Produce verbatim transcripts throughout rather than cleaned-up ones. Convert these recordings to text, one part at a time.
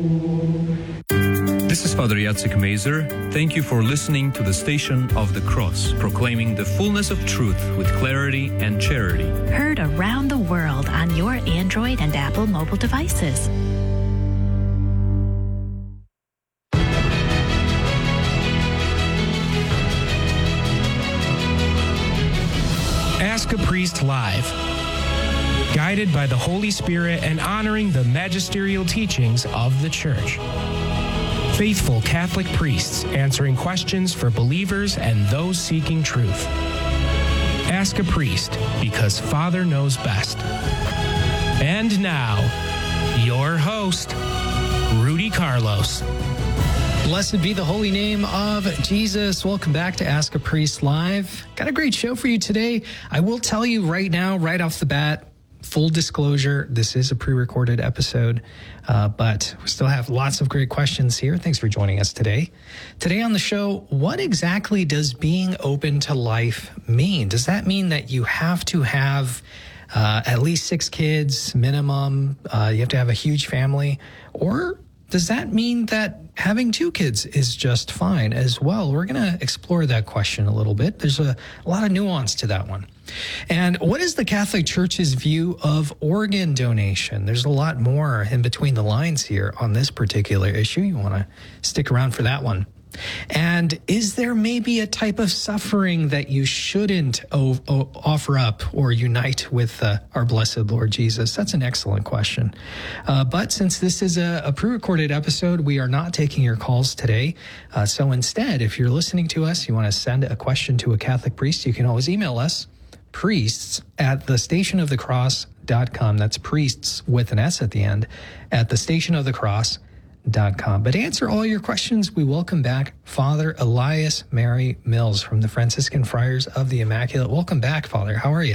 This is Father Jacek Mazer. Thank you for listening to the Station of the Cross, proclaiming the fullness of truth with clarity and charity. Heard around the world on your Android and Apple mobile devices. Ask a Priest Live. Guided by the Holy Spirit and honoring the magisterial teachings of the Church. Faithful Catholic priests answering questions for believers and those seeking truth. Ask a Priest, because Father knows best. And now, your host, Rudy Carlos. Blessed be the holy name of Jesus. Welcome back to Ask a Priest Live. Got a great show for you today. I will tell you right now, right off the bat, full disclosure, this is a pre-recorded episode, uh, but we still have lots of great questions here. Thanks for joining us today. Today on the show, what exactly does being open to life mean? Does that mean that you have to have uh, at least six kids minimum? Uh, you have to have a huge family? Or does that mean that having two kids is just fine as well? We're going to explore that question a little bit. There's a, a lot of nuance to that one. And what is the Catholic Church's view of organ donation? There's a lot more in between the lines here on this particular issue. You want to stick around for that one. And is there maybe a type of suffering that you shouldn't o- o- offer up or unite with uh, our blessed Lord Jesus? That's an excellent question. Uh, but since this is a, a pre-recorded episode, we are not taking your calls today. Uh, so instead, if you're listening to us, you want to send a question to a Catholic priest, you can always email us, priests at the station of the cross dot com. That's priests with an S at the end at the station of the cross dot com. But to answer all your questions, we welcome back Father Elias Mary Mills from the Franciscan Friars of the Immaculate. Welcome back, Father. How are you?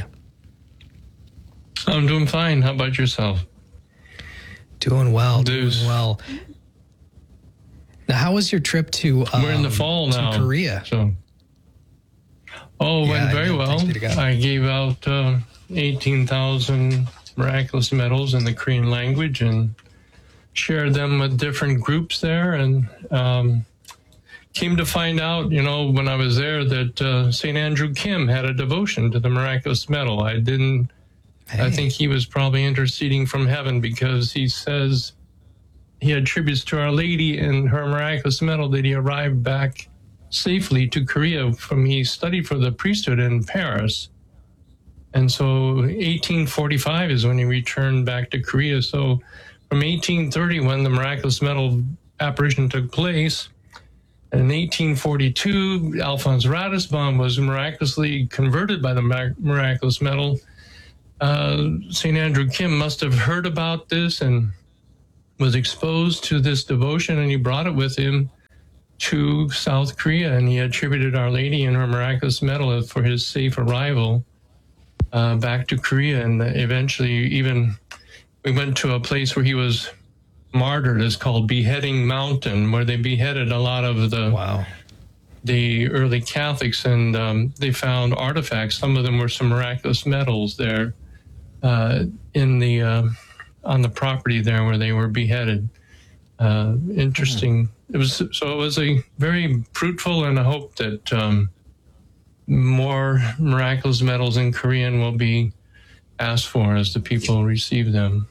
I'm doing fine. How about yourself? Doing well. Deuce. Doing well. Now, how was your trip to um, We're in the fall now, to Korea? So. Oh, it Yeah, went very yeah, well. thanks be to God. I gave out uh, eighteen thousand miraculous medals in the Korean language and shared them with different groups there, and um, came to find out, you know, when I was there that uh, Saint Andrew Kim had a devotion to the miraculous medal. I didn't, hey. I think he was probably interceding from heaven, because he says he attributes to Our Lady and her miraculous medal that he arrived back safely to Korea from, he studied for the priesthood in Paris. And so eighteen forty-five is when he returned back to Korea. So from eighteen thirty, when the miraculous medal apparition took place, in eighteen forty-two, Alphonse Ratisbon was miraculously converted by the miraculous medal. Uh, Saint Andrew Kim must have heard about this and was exposed to this devotion, and he brought it with him to South Korea, and he attributed Our Lady and her miraculous medal for his safe arrival uh, back to Korea. And eventually, even we went to a place where he was martyred. It's called Beheading Mountain, where they beheaded a lot of the wow. the early Catholics, and um, they found artifacts. Some of them were some miraculous medals there uh, in the uh, on the property there where they were beheaded. Uh, interesting. Mm. It was so. It was a very fruitful, and I hope that um, more miraculous medals in Korean will be asked for as the people receive them.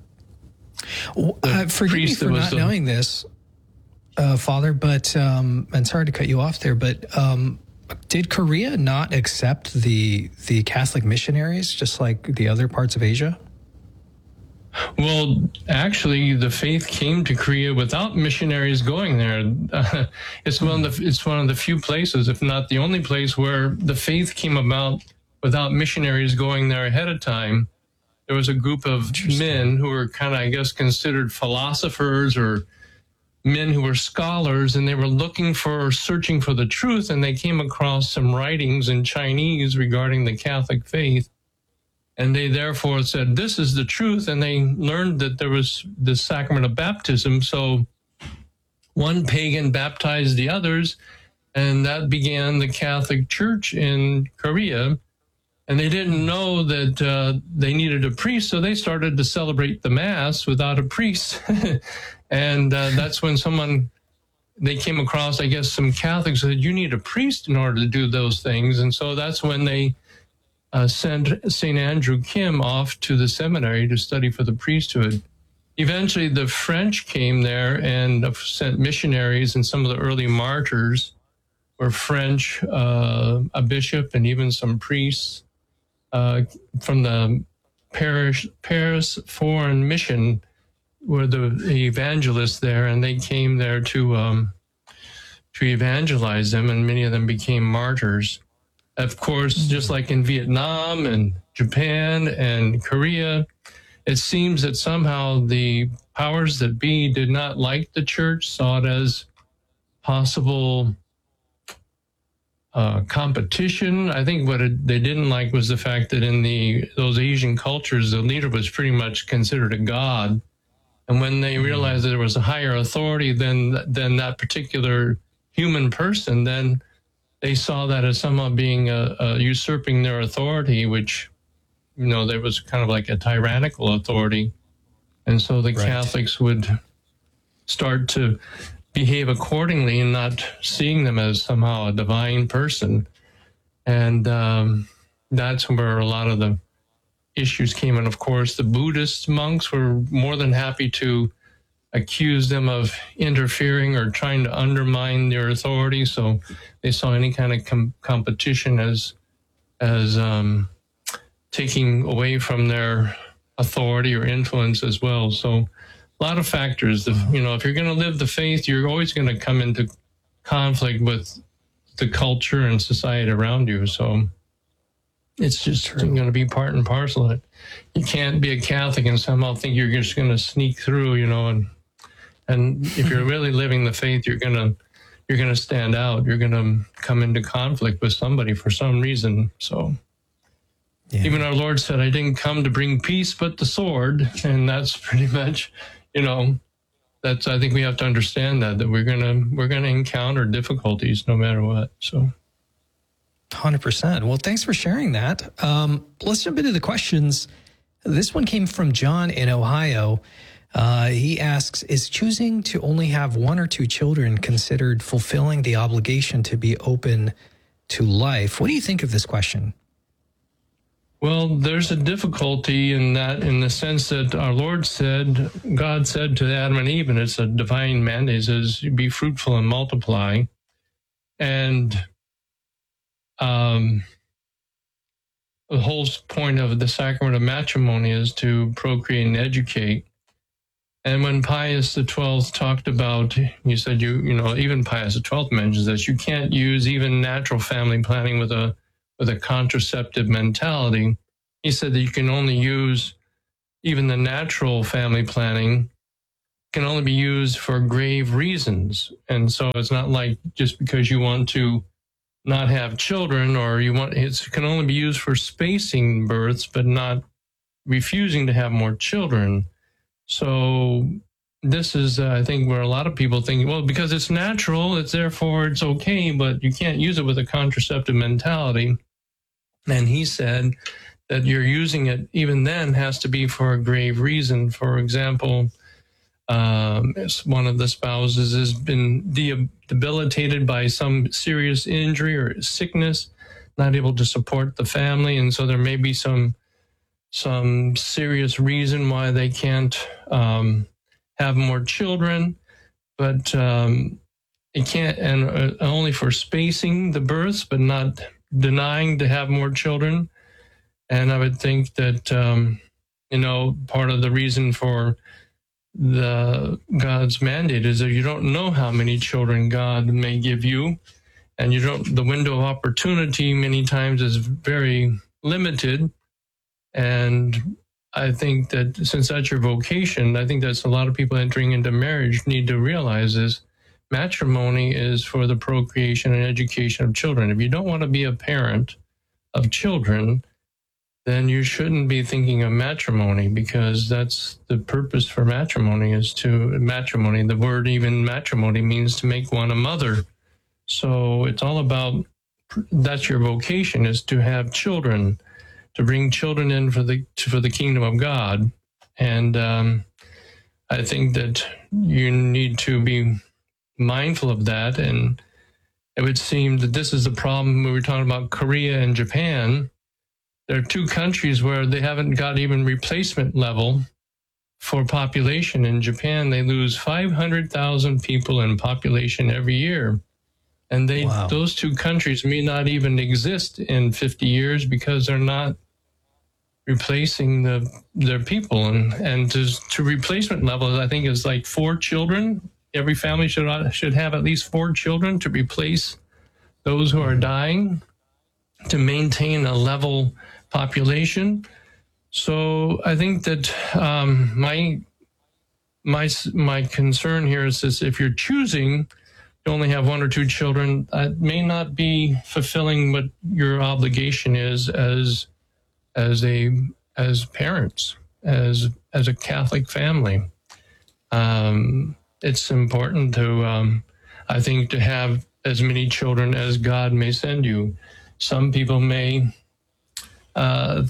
Uh, forgive me for not the, knowing this, uh, Father, but um, and sorry to cut you off there, but um, did Korea not accept the the Catholic missionaries just like the other parts of Asia? Well, actually, the faith came to Korea without missionaries going there. Uh, it's one of the it's one of the few places, if not the only place, where the faith came about without missionaries going there ahead of time. There was a group of men who were kind of, I guess, considered philosophers or men who were scholars, and they were looking for, searching for the truth, and they came across some writings in Chinese regarding the Catholic faith. And they therefore said, this is the truth. And they learned that there was the sacrament of baptism. So one pagan baptized the others, and that began the Catholic Church in Korea. And they didn't know that uh, they needed a priest, so they started to celebrate the Mass without a priest. And uh, that's when someone, they came across, I guess, some Catholics said, you need a priest in order to do those things. And so that's when they uh, sent Saint Andrew Kim off to the seminary to study for the priesthood. Eventually, the French came there and sent missionaries, and some of the early martyrs were French, uh, a bishop, and even some priests uh, from the Paris, Paris Foreign Mission were the evangelists there, and they came there to um, to evangelize them, and many of them became martyrs. Of course, just like in Vietnam and Japan and Korea, it seems that somehow the powers that be did not like the church, saw it as possible uh, competition. I think what it, they didn't like was the fact that in the those Asian cultures, the leader was pretty much considered a god. And when they realized that there was a higher authority than than that particular human person, then they saw that as somehow being a, a usurping their authority, which, you know, there was kind of like a tyrannical authority. And so the right. Catholics would start to behave accordingly and not seeing them as somehow a divine person. And um, that's where a lot of the issues came. And of course, the Buddhist monks were more than happy to accuse them of interfering or trying to undermine their authority. So they saw any kind of com- competition as as um, taking away from their authority or influence as well. So a lot of factors. The, you know, if you're going to live the faith, you're always going to come into conflict with the culture and society around you. So it's just going to be part and parcel of it. You can't be a Catholic and somehow think you're just going to sneak through, you know, and and if you're really living the faith, you're going to you're going to stand out. You're going to come into conflict with somebody for some reason. So yeah. Even our Lord said, I didn't come to bring peace, but the sword. And that's pretty much, you know, that's, I think we have to understand that, that we're going to, we're going to encounter difficulties no matter what. So. one hundred percent. Well, thanks for sharing that. Um, let's jump into the questions. This one came from John in Ohio. Uh, he asks, is choosing to only have one or two children considered fulfilling the obligation to be open to life? What do you think of this question? Well, there's a difficulty in that, in the sense that our Lord said, God said to Adam and Eve, and it's a divine mandate, it says, be fruitful and multiply. And um, the whole point of the sacrament of matrimony is to procreate and educate. And when Pius the twelfth talked about, he said, you you know, even Pius the twelfth mentions this, you can't use even natural family planning with a with a contraceptive mentality. He said that you can only use, even the natural family planning can only be used for grave reasons. And so it's not like just because you want to not have children, or you want, it can only be used for spacing births, but not refusing to have more children. So this is, uh, I think, where a lot of people think, well, because it's natural, it's therefore it's okay, but you can't use it with a contraceptive mentality. And he said that you're using it, even then, has to be for a grave reason. For example, um, one of the spouses has been de- debilitated by some serious injury or sickness, not able to support the family, and so there may be some some serious reason why they can't um, have more children, but um, it can't, and uh, only for spacing the births, but not denying to have more children. And I would think that, um, you know, part of the reason for the God's mandate is that you don't know how many children God may give you, and you don't, the window of opportunity many times is very limited. And I think that since that's your vocation, I think that's a lot of people entering into marriage need to realize is matrimony is for the procreation and education of children. If you don't want to be a parent of children, then you shouldn't be thinking of matrimony, because that's the purpose for matrimony is to matrimony. The word even matrimony means to make one a mother. So it's all about, that's your vocation, is to have children, to bring children in for the for the kingdom of God. And um, I think that you need to be mindful of that. And it would seem that this is the problem. We were talking about Korea and Japan. There are two countries where they haven't got even replacement level for population. In Japan, they lose five hundred thousand people in population every year. And they wow. those two countries may not even exist in fifty years because they're not replacing the their people. And, and to, to replacement levels, I think, is like four children. Every family should should have at least four children to replace those who are dying to maintain a level population. So I think that um, my my my concern here is this: if you're choosing to only have one or two children, that may not be fulfilling what your obligation is as as a as parents, as as a Catholic family. Um, it's important to, um, I think, to have as many children as God may send you. Some people may. Uh,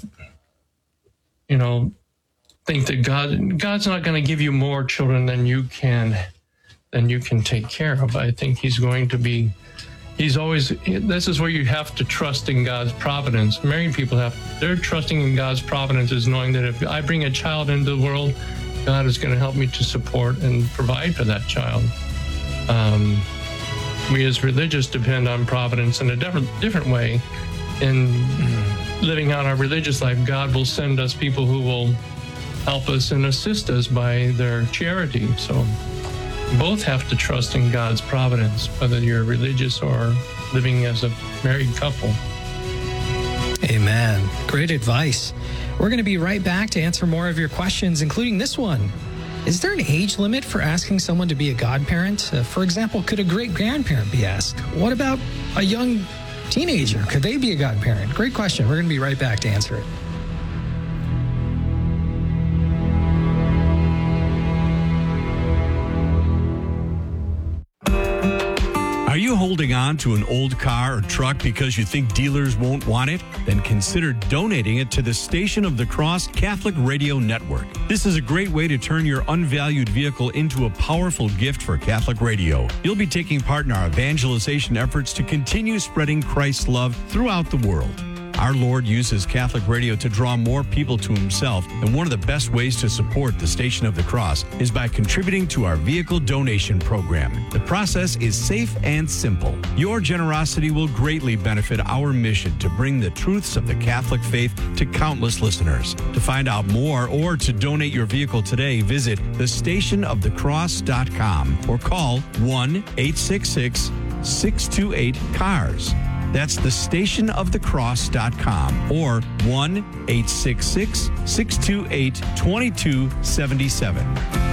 you know, think that God God's not going to give you more children than you can than you can take care of. I think He's going to be. He's always. This is where you have to trust in God's providence. Married people have. They're trusting in God's providence, is knowing that if I bring a child into the world, God is going to help me to support and provide for that child. Um, we as religious depend on providence in a different different way. In living out our religious life, God will send us people who will help us and assist us by their charity. So both have to trust in God's providence, whether you're religious or living as a married couple. Amen. Great advice. We're going to be right back to answer more of your questions, including this one. Is there an age limit for asking someone to be a godparent? Uh, for example, could a great-grandparent be asked? What about a young teenager? Could they be a godparent? Great question. We're going to be right back to answer it. Are you holding on to an old car or truck because you think dealers won't want it? Then consider donating it to the Station of the Cross Catholic Radio Network. This is a great way to turn your unvalued vehicle into a powerful gift for Catholic radio. You'll be taking part in our evangelization efforts to continue spreading Christ's love throughout the world. Our Lord uses Catholic radio to draw more people to Himself, and one of the best ways to support the Station of the Cross is by contributing to our vehicle donation program. The process is safe and simple. Your generosity will greatly benefit our mission to bring the truths of the Catholic faith to countless listeners. To find out more or to donate your vehicle today, visit the station of the cross dot com or call one eight six six, six two eight, C A R S. That's the station of the cross dot com or one eight six six, six two eight, two two seven seven.